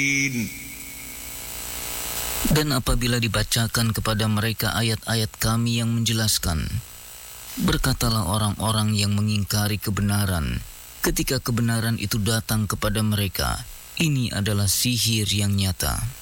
Dan apabila dibacakan kepada mereka ayat-ayat Kami yang menjelaskan, berkatalah orang-orang yang mengingkari kebenaran ketika kebenaran itu datang kepada mereka, ini adalah sihir yang nyata.